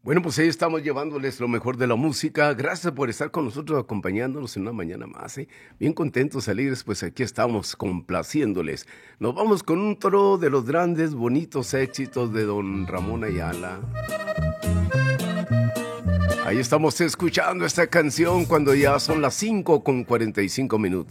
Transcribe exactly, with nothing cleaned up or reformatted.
Bueno, pues ahí estamos llevándoles lo mejor de la música. Gracias por estar con nosotros, acompañándonos en una mañana más, ¿eh? Bien contentos, alegres, pues aquí estamos complaciéndoles. Nos vamos con un toro de los grandes, bonitos éxitos de don Ramón Ayala. Ahí estamos escuchando esta canción cuando ya son las cinco con cuarenta y cinco minutos.